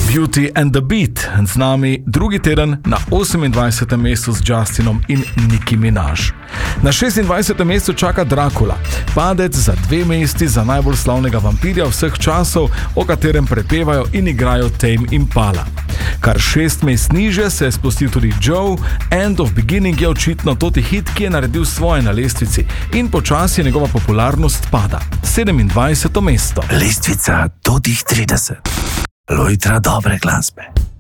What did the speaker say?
Beauty and the Beat, z nami drugi teden na 28. mestu z Justinom in Nicki Minaj. Na 26. mestu čaka Dracula, padec za 2 mesti za najbolj slavnega vampirja vseh časov, o katerem prepevajo in igrajo Tame Impala. Kar 6 mest niže se je spustil tudi Joe, End of Beginning je očitno toti hit, ki je naredil svoje na lestvici in počasi njegova popularnost pada. 27. mesto. Lestvica totih 30. Lojtra dobre glasbe.